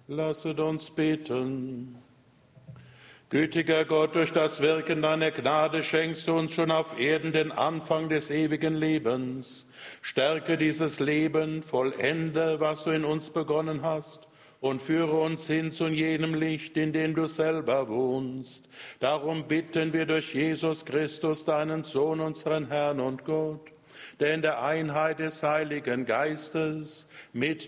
Lasset uns beten. Gütiger Gott, durch das Wirken deiner Gnade schenkst du uns schon auf Erden den Anfang des ewigen Lebens. Stärke dieses Leben, vollende, was du in uns begonnen hast, und führe uns hin zu jenem Licht, in dem du selber wohnst. Darum bitten wir durch Jesus Christus, deinen Sohn, unseren Herrn und Gott, der in der Einheit des Heiligen Geistes mit